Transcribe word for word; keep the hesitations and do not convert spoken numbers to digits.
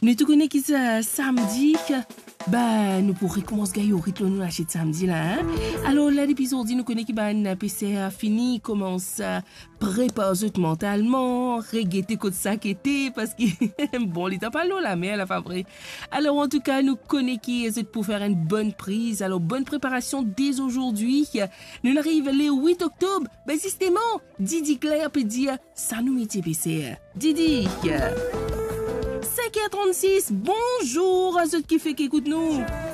Nous te connaissons qui ça samedi. Bah, nous pourrions commencer à au rythme nous achète samedi là. Hein? Alors là, l'épisode nous connaît qui bah un P C A fini, commence à préparer mentalement, regretter côté ça qui était parce que bon, il t'a pas l'eau la mer la fabrique. Alors en tout cas, nous connaît qui est pour faire une bonne prise. Alors bonne préparation dès aujourd'hui. Nous arrivons le huit octobre. Ben justement, Didi Claire peut dire ça nous met P C A. Didi. cinq heures trente-six, bonjour à ceux qui fait qu'écoutent nous.